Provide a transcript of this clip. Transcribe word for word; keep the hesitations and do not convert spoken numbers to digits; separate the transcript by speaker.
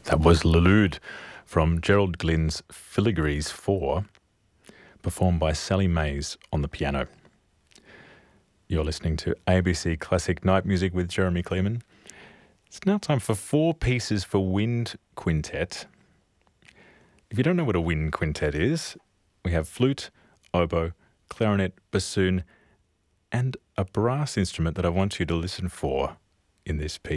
Speaker 1: That was L'Lude from Gerald Glynn's Filigrees four, performed by Sally Mays on the piano. You're listening to A B C Classic Night Music with Jeremy Kleeman. It's now time for four pieces for wind quintet. If you don't know what a wind quintet is, we have flute, oboe, clarinet, bassoon, and a brass instrument that I want you to listen for in this piece.